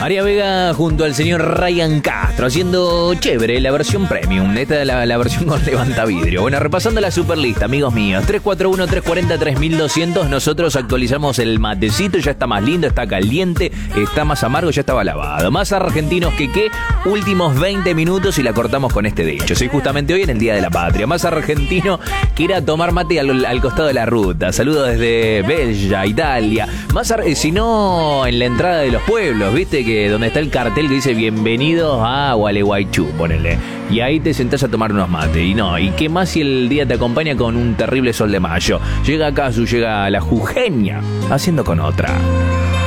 María Vega junto al señor Ryan Castro, haciendo chévere la versión premium. Esta es la versión con levantavidrio. Bueno, repasando la superlista, amigos míos. 341-340-3200. Nosotros actualizamos el matecito. Ya está más lindo, está caliente, está más amargo, ya estaba lavado. Más argentinos que qué. Últimos 20 minutos y la cortamos con este dicho. Sí, justamente hoy en el Día de la Patria. Más argentino que ir a tomar mate al costado de la ruta. Saludos desde Bella, Italia. Más si no, en la entrada de los pueblos, ¿viste? Que donde está el cartel que dice bienvenidos a Gualeguaychú, ponele. Y ahí te sentás a tomar unos mates. Y no, y qué más si el día te acompaña con un terrible sol de mayo. Llega Casu, llega la jujeña, haciendo con otra.